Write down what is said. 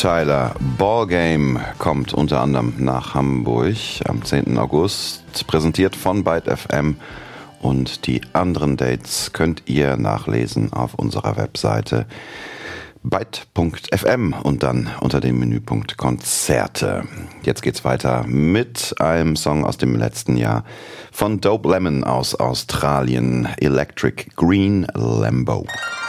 Tyler. Ballgame kommt unter anderem nach Hamburg am 10. August, präsentiert von Byte FM. Und die anderen Dates könnt ihr nachlesen auf unserer Webseite byte.fm und dann unter dem Menüpunkt Konzerte. Jetzt geht's weiter mit einem Song aus dem letzten Jahr von Dope Lemon aus Australien, Electric Green Lambo.